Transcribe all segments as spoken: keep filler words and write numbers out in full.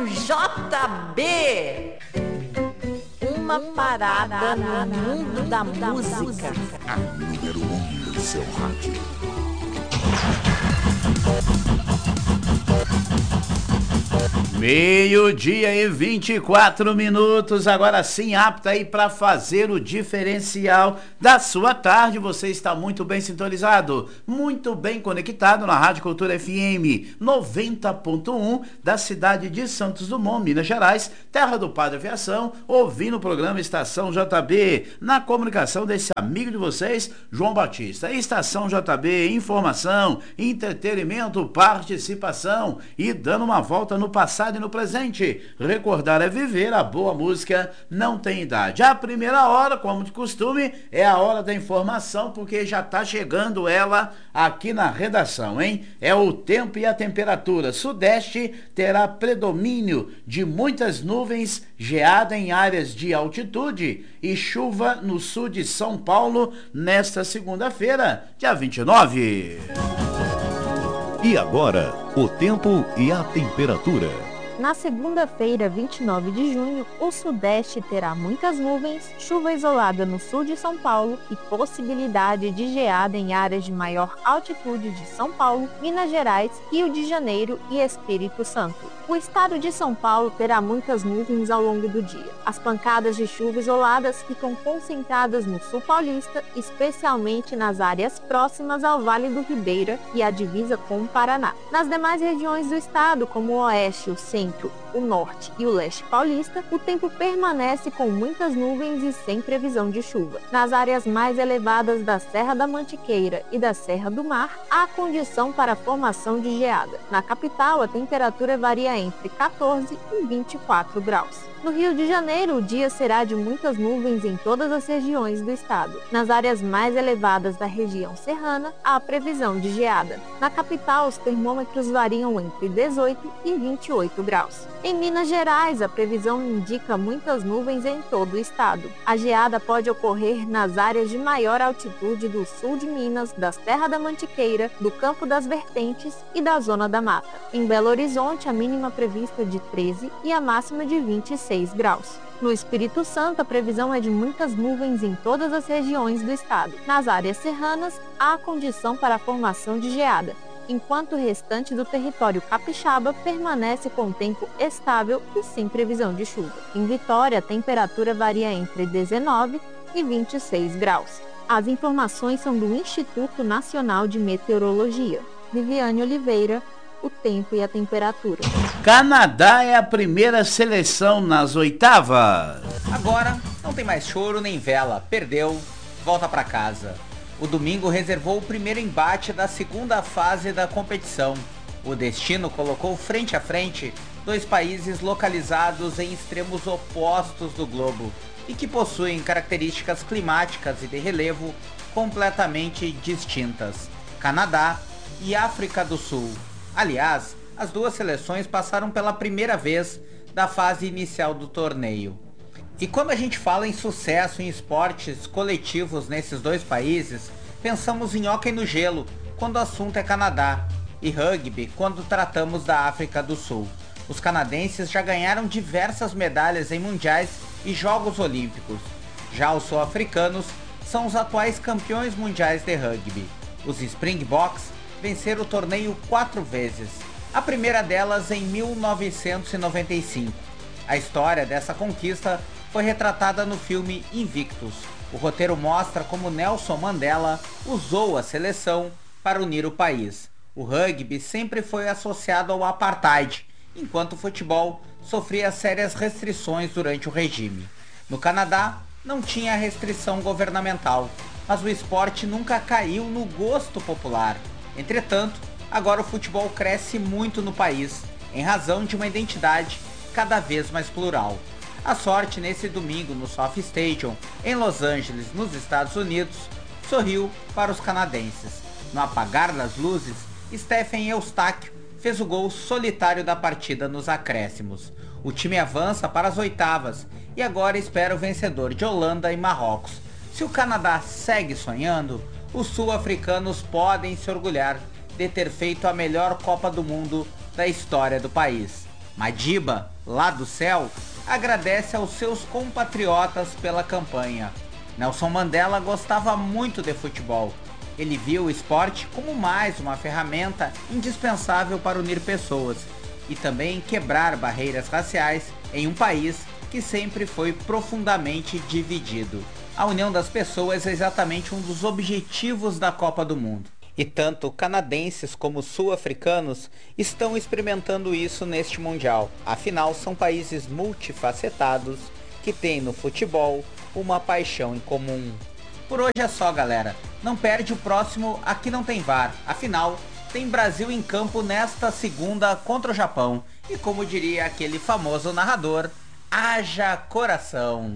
J B. Uma parada no mundo da música. A número um no seu rádio. Meio-dia e vinte e quatro minutos, agora sim apta aí para fazer o diferencial da sua tarde. Você está muito bem sintonizado, muito bem conectado na Rádio Cultura F M noventa ponto um da cidade de Santos Dumont, Minas Gerais, terra do Padre Aviação, ouvindo o programa Estação J B, na comunicação desse amigo de vocês, João Batista. Estação J B, informação, entretenimento, participação e dando uma volta no passado e no presente. Recordar é viver, a boa música não tem idade. A primeira hora, como de costume, é a hora da informação, porque já está chegando ela aqui na redação, hein? É o tempo e a temperatura. Sudeste terá predomínio de muitas nuvens, geada em áreas de altitude e chuva no sul de São Paulo nesta segunda-feira, dia vinte e nove. E agora, o tempo e a temperatura. Na segunda-feira, vinte e nove de junho, o Sudeste terá muitas nuvens, chuva isolada no sul de São Paulo e possibilidade de geada em áreas de maior altitude de São Paulo, Minas Gerais, Rio de Janeiro e Espírito Santo. O estado de São Paulo terá muitas nuvens ao longo do dia. As pancadas de chuva isoladas ficam concentradas no sul paulista, especialmente nas áreas próximas ao Vale do Ribeira e à divisa com o Paraná. Nas demais regiões do estado, como o oeste, o centro, o norte e o leste paulista, o tempo permanece com muitas nuvens e sem previsão de chuva. Nas áreas mais elevadas da Serra da Mantiqueira e da Serra do Mar, há condição para a formação de geada. Na capital, a temperatura varia entre quatorze e vinte e quatro graus. No Rio de Janeiro, o dia será de muitas nuvens em todas as regiões do estado. Nas áreas mais elevadas da região serrana, há previsão de geada. Na capital, os termômetros variam entre dezoito e vinte e oito graus. Em Minas Gerais, a previsão indica muitas nuvens em todo o estado. A geada pode ocorrer nas áreas de maior altitude do sul de Minas, da Serra da Mantiqueira, do Campo das Vertentes e da Zona da Mata. Em Belo Horizonte, a mínima prevista é de treze e a máxima de vinte e seis graus. No Espírito Santo, a previsão é de muitas nuvens em todas as regiões do estado. Nas áreas serranas, há condição para a formação de geada, enquanto o restante do território capixaba permanece com tempo estável e sem previsão de chuva. Em Vitória, a temperatura varia entre dezenove e vinte e seis graus. As informações são do Instituto Nacional de Meteorologia. Viviane Oliveira, o tempo e a temperatura. Canadá é a primeira seleção nas oitavas. Agora, não tem mais choro nem vela. Perdeu, volta para casa. O domingo reservou o primeiro embate da segunda fase da competição. O destino colocou frente a frente dois países localizados em extremos opostos do globo e que possuem características climáticas e de relevo completamente distintas: Canadá e África do Sul. Aliás, as duas seleções passaram pela primeira vez da fase inicial do torneio. E quando a gente fala em sucesso em esportes coletivos nesses dois países, pensamos em hóquei no gelo, quando o assunto é Canadá, e rugby, quando tratamos da África do Sul. Os canadenses já ganharam diversas medalhas em mundiais e Jogos Olímpicos. Já os sul-africanos são os atuais campeões mundiais de rugby. Os Springboks venceram o torneio quatro vezes, a primeira delas em mil novecentos e noventa e cinco. A história dessa conquista foi retratada no filme Invictus. O roteiro mostra como Nelson Mandela usou a seleção para unir o país. O rugby sempre foi associado ao apartheid, enquanto o futebol sofria sérias restrições durante o regime. No Canadá, não tinha restrição governamental, mas o esporte nunca caiu no gosto popular. Entretanto, agora o futebol cresce muito no país, em razão de uma identidade cada vez mais plural. A sorte nesse domingo no Sophie Stadium, em Los Angeles, nos Estados Unidos, sorriu para os canadenses. No apagar das luzes, Stephen Eustáquio fez o gol solitário da partida nos acréscimos. O time avança para as oitavas e agora espera o vencedor de Holanda e Marrocos. Se o Canadá segue sonhando, os sul-africanos podem se orgulhar de ter feito a melhor Copa do Mundo da história do país. Madiba, lá do céu, agradece aos seus compatriotas pela campanha. Nelson Mandela gostava muito de futebol. Ele viu o esporte como mais uma ferramenta indispensável para unir pessoas e também quebrar barreiras raciais em um país que sempre foi profundamente dividido. A união das pessoas é exatamente um dos objetivos da Copa do Mundo. E tanto canadenses como sul-africanos estão experimentando isso neste Mundial. Afinal, são países multifacetados que têm no futebol uma paixão em comum. Por hoje é só, galera. Não perde o próximo Aqui Não Tem V A R. Afinal, tem Brasil em campo nesta segunda contra o Japão. E como diria aquele famoso narrador, haja coração.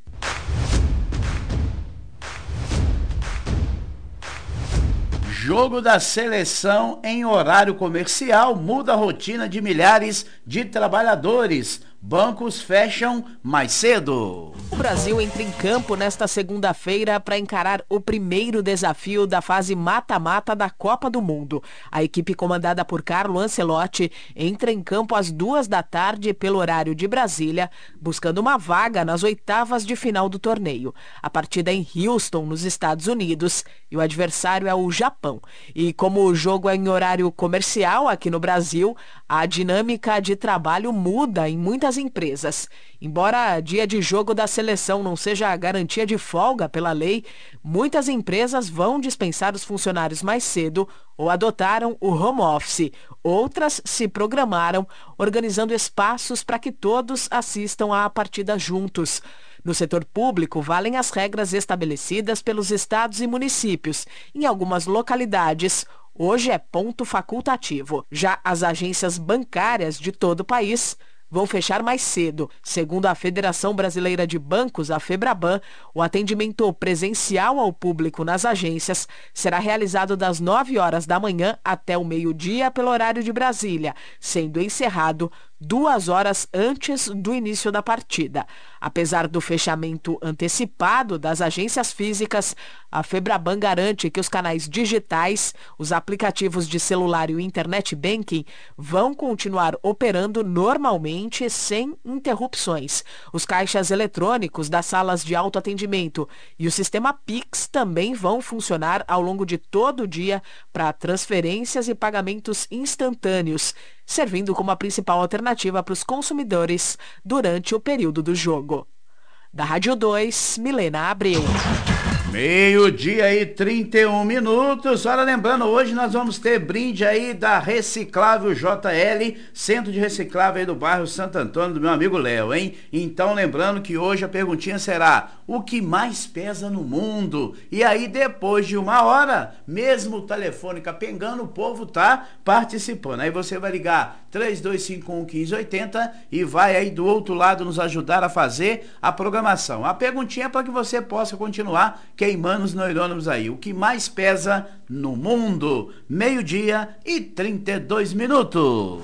Jogo da seleção em horário comercial muda a rotina de milhares de trabalhadores. Bancos fecham mais cedo. O Brasil entra em campo nesta segunda-feira para encarar o primeiro desafio da fase mata-mata da Copa do Mundo. A equipe comandada por Carlo Ancelotti entra em campo às duas da tarde pelo horário de Brasília, buscando uma vaga nas oitavas de final do torneio. A partida é em Houston, nos Estados Unidos, e o adversário é o Japão. E como o jogo é em horário comercial aqui no Brasil, a dinâmica de trabalho muda em muitas empresas. Embora dia de jogo da seleção não seja a garantia de folga pela lei, muitas empresas vão dispensar os funcionários mais cedo ou adotaram o home office. Outras se programaram, organizando espaços para que todos assistam à partida juntos. No setor público, valem as regras estabelecidas pelos estados e municípios. Em algumas localidades, hoje é ponto facultativo. Já as agências bancárias de todo o país vão fechar mais cedo. Segundo a Federação Brasileira de Bancos, a FEBRABAN, o atendimento presencial ao público nas agências será realizado das nove horas da manhã até o meio-dia pelo horário de Brasília, sendo encerrado duas horas antes do início da partida. Apesar do fechamento antecipado das agências físicas, a FEBRABAN garante que os canais digitais, os aplicativos de celular e o Internet Banking vão continuar operando normalmente sem interrupções. Os caixas eletrônicos das salas de autoatendimento e o sistema Pix também vão funcionar ao longo de todo o dia para transferências e pagamentos instantâneos, servindo como a principal alternativa para os consumidores durante o período do jogo. Da Rádio dois, Milena Abreu. Meio-dia e trinta e um minutos. Olha, lembrando, hoje nós vamos ter brinde aí da Reciclável J L, centro de reciclável aí do bairro Santo Antônio, do meu amigo Léo, hein? Então, lembrando que hoje a perguntinha será: o que mais pesa no mundo? E aí, depois de uma hora, mesmo o telefone capengando, o povo tá participando. Aí você vai ligar três dois cinco um, um cinco oito zero e vai aí do outro lado nos ajudar a fazer a programação. A perguntinha é para que você possa continuar queimando os neurônios aí. O que mais pesa no mundo? Meio-dia e trinta e dois minutos.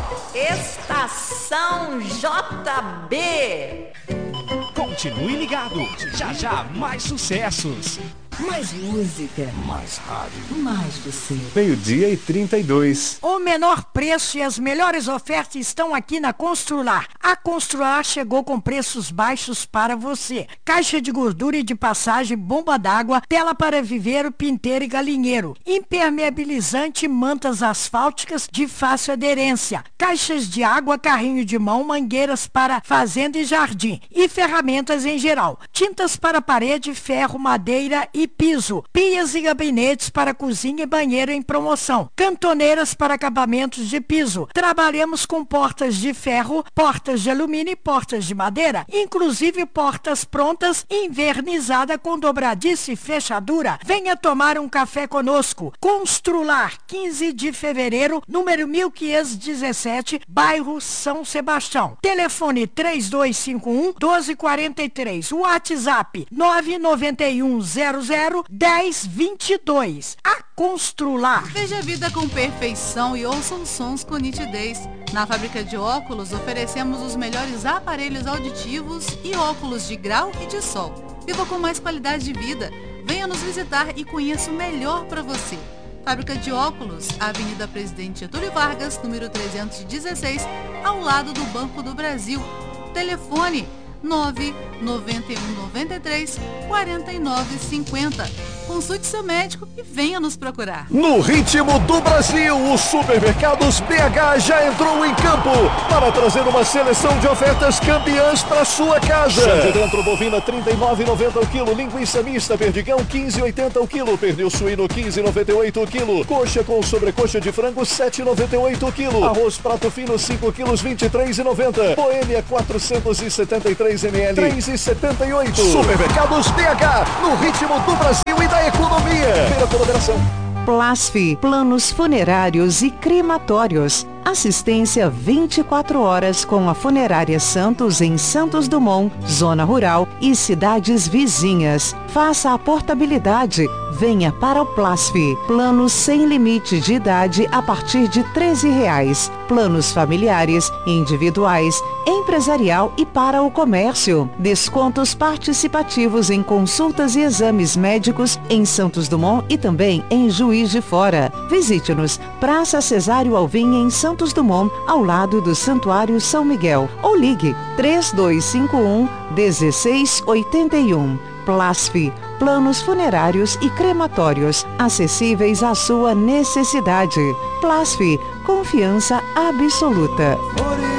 Estação J B. Continue ligado. Já já mais sucessos. Mais música. Mais rádio. Mais você. Meio-dia e trinta e dois. O menor preço e as melhores ofertas estão aqui na Constrular. A Constrular chegou com preços baixos para você. Caixa de gordura e de passagem, bomba d'água, tela para viveiro, pinteiro e galinheiro. Impermeabilizante, mantas asfálticas de fácil aderência. Caixas de água, carrinho de mão, mangueiras para fazenda e jardim. E ferramentas em geral. Tintas para parede, ferro, madeira e piso, pias e gabinetes para cozinha e banheiro em promoção, cantoneiras para acabamentos de piso. Trabalhamos com portas de ferro, portas de alumínio e portas de madeira, inclusive portas prontas, invernizada com dobradiça e fechadura. Venha tomar um café conosco. Constrular, quinze de fevereiro, número mil quinhentos e dezessete, bairro São Sebastião. Telefone três dois cinco um, doze quarenta e três. WhatsApp nove nove um zero zero dez vinte e dois. A Constrular. Veja a vida com perfeição e ouça os sons com nitidez. Na fábrica de óculos oferecemos os melhores aparelhos auditivos e óculos de grau e de sol. Viva com mais qualidade de vida. Venha nos visitar e conheça o melhor para você. Fábrica de óculos, Avenida Presidente Getúlio Vargas, número trezentos e dezesseis, ao lado do Banco do Brasil. Telefone nove nove um nove três quatro nove cinco zero. Consulte seu médico e venha nos procurar. No ritmo do Brasil, o Supermercados B H já entrou em campo para trazer uma seleção de ofertas campeãs para sua casa. Chão de dentro bovina trinta e nove reais e noventa centavos o quilo, linguiça mista perdigão quinze reais e oitenta centavos o quilo, pernil suíno quinze reais e noventa e oito centavos o quilo, coxa com sobrecoxa de frango sete reais e noventa e oito centavos o quilo, arroz prato fino cinco quilos vinte e três reais e noventa centavos, Boêmia quatrocentos e setenta e três mililitros três reais e setenta e oito centavos. Supermercados B H, no ritmo do Brasil e da economia. Feira com moderação. Plasfi, planos funerários e crematórios. Assistência vinte e quatro horas com a Funerária Santos em Santos Dumont, Zona Rural e cidades vizinhas. Faça a portabilidade. Venha para o Plasfi. Planos sem limite de idade a partir de treze reais. Planos familiares, individuais, empresarial e para o comércio. Descontos participativos em consultas e exames médicos em Santos Dumont e também em Juiz de Fora. Visite-nos, Praça Cesário Alvim em Santos Dumont, ao lado do Santuário São Miguel. Ou ligue três dois cinco um, um seis oito um. Plasfi, planos funerários e crematórios, acessíveis à sua necessidade. Plasfi, confiança absoluta.